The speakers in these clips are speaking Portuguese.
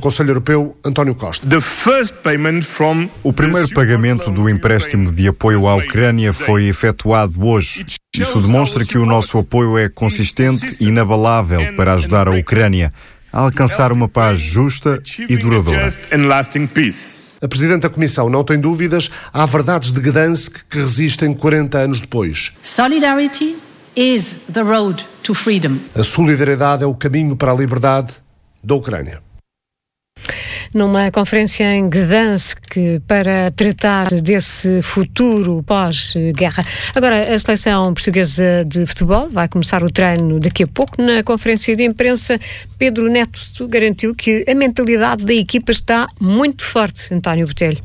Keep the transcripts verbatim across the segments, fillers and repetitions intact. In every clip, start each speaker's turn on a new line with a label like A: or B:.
A: Conselho Europeu, António Costa.
B: The first payment from
C: o primeiro pagamento do empréstimo de apoio à Ucrânia foi efetuado hoje. Isso demonstra que o nosso apoio é consistente e inabalável para ajudar a Ucrânia a alcançar uma paz justa e duradoura.
A: A Presidente da Comissão não tem dúvidas, há verdades de Gdansk que resistem quarenta anos depois.
D: Solidarity is the road to freedom.
A: A solidariedade é o caminho para a liberdade da Ucrânia.
E: Numa conferência em Gdansk para tratar desse futuro pós-guerra. Agora, a seleção portuguesa de futebol vai começar o treino daqui a pouco. Na conferência de imprensa, Pedro Neto garantiu que a mentalidade da equipa está muito forte, António Botelho.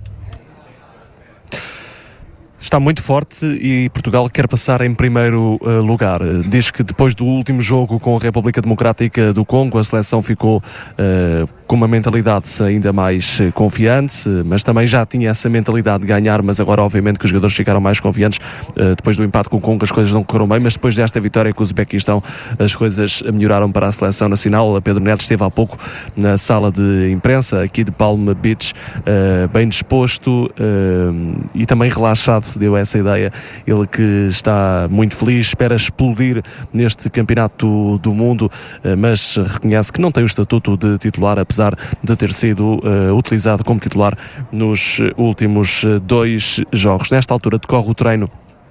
F: Está muito forte e Portugal quer passar em primeiro uh, lugar. Diz que depois do último jogo com a República Democrática do Congo, a seleção ficou uh, com uma mentalidade ainda mais uh, confiante, mas também já tinha essa mentalidade de ganhar, mas agora obviamente que os jogadores ficaram mais confiantes. Uh, depois do empate com o Congo as coisas não correram bem, mas depois desta vitória com o Uzbequistão as coisas melhoraram para a seleção nacional. A Pedro Neto esteve há pouco na sala de imprensa aqui de Palm Beach, uh, bem disposto uh, e também relaxado. Deu essa ideia, ele que está muito feliz, espera explodir neste campeonato do mundo, mas reconhece que não tem o estatuto de titular, apesar de ter sido uh, utilizado como titular nos últimos dois jogos. Nesta altura decorre o treino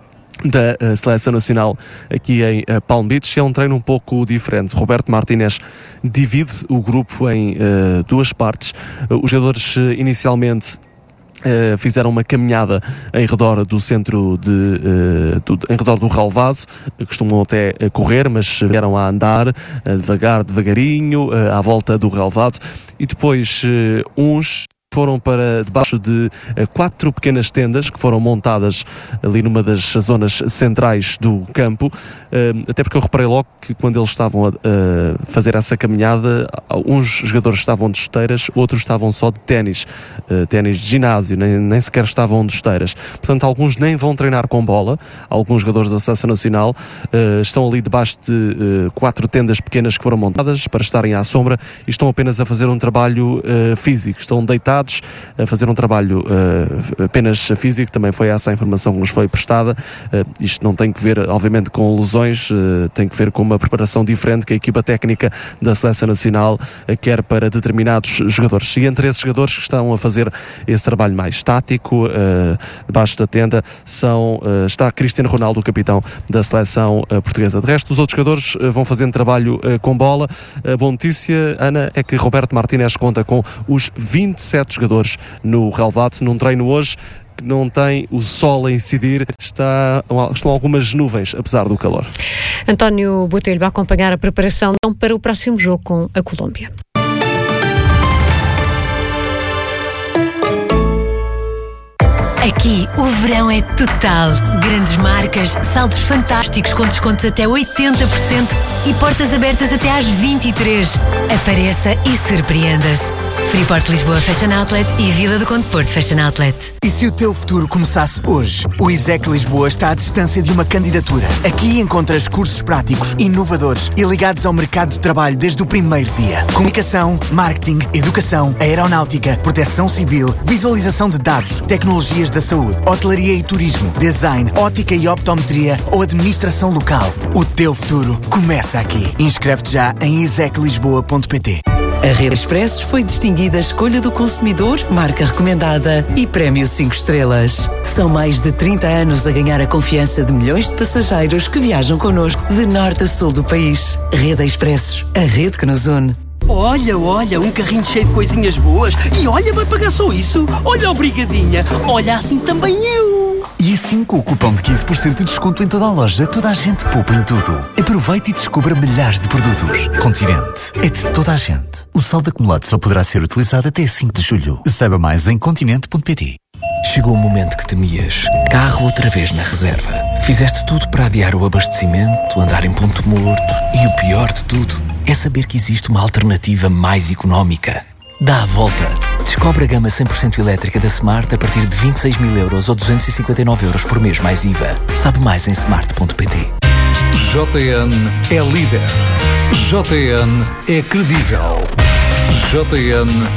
F: da uh, Seleção Nacional aqui em uh, Palm Beach. É um treino um pouco diferente. Roberto Martínez divide o grupo em uh, duas partes. Uh, os jogadores uh, inicialmente Uh, fizeram uma caminhada em redor do centro de uh, do, em redor do relvado, uh, costumam até uh, correr, mas vieram a andar uh, devagar, devagarinho, uh, à volta do relvado, e depois uh, uns foram para debaixo de uh, quatro pequenas tendas que foram montadas ali numa das zonas centrais do campo, uh, até porque eu reparei logo que quando eles estavam a uh, fazer essa caminhada, uns jogadores estavam de chuteiras, outros estavam só de ténis, uh, ténis de ginásio, nem, nem sequer estavam de chuteiras. Portanto, alguns nem vão treinar com bola, alguns jogadores da Seleção Nacional uh, estão ali debaixo de uh, quatro tendas pequenas que foram montadas para estarem à sombra e estão apenas a fazer um trabalho uh, físico, estão deitados a fazer um trabalho uh, apenas físico. Também foi essa a informação que nos foi prestada. Uh, isto não tem que ver, obviamente, com lesões, uh, tem que ver com uma preparação diferente que a equipa técnica da Seleção Nacional uh, quer para determinados jogadores. E entre esses jogadores que estão a fazer esse trabalho mais tático, uh, debaixo da tenda, são, uh, está Cristiano Ronaldo, o capitão da Seleção uh, Portuguesa. De resto, os outros jogadores uh, vão fazendo trabalho uh, com bola. A boa notícia, Ana, é que Roberto Martínez conta com os vinte e sete jogadores no relvado, num treino hoje que não tem o sol a incidir, está, estão algumas nuvens, apesar do calor.
E: António Botelho vai acompanhar a preparação para o próximo jogo com a Colômbia.
G: Aqui o verão é total. Grandes marcas, saldos fantásticos com descontos até oitenta por cento e portas abertas até às vinte e três. Apareça e surpreenda-se. Freeport Lisboa Fashion Outlet e Vila do Conde Porto Fashion Outlet.
H: E se o teu futuro começasse hoje? O ISEC Lisboa está à distância de uma candidatura. Aqui encontras cursos práticos, inovadores e ligados ao mercado de trabalho desde o primeiro dia. Comunicação, marketing, educação, aeronáutica, proteção civil, visualização de dados, tecnologias da saúde, hotelaria e turismo, design, ótica e optometria ou administração local. O teu futuro começa aqui. Inscreve-te já em isec lisboa ponto pt.
I: A Rede Expressos foi distinguida Escolha do Consumidor, marca recomendada e prémio cinco estrelas. São mais de trinta anos a ganhar a confiança de milhões de passageiros que viajam connosco de norte a sul do país. Rede Expressos, a rede que nos une.
J: Olha, olha, um carrinho cheio de coisinhas boas. E olha, vai pagar só isso. Olha, obrigadinha. Olha, assim também eu.
K: E assim, com o cupom de quinze por cento de desconto em toda a loja, toda a gente poupa em tudo. Aproveite e descubra milhares de produtos. Continente é de toda a gente. O saldo acumulado só poderá ser utilizado até cinco de julho. Saiba mais em continente ponto pt.
L: Chegou o momento que temias. Carro outra vez na reserva. Fizeste tudo para adiar o abastecimento, andar em ponto morto. E o pior de tudo é saber que existe uma alternativa mais económica. Dá a volta. Descobre a gama cem por cento elétrica da Smart a partir de vinte e seis mil euros ou duzentos e cinquenta e nove euros por mês mais I V A. Sabe mais em smart ponto pt.
M: J N é líder. J N é credível. J N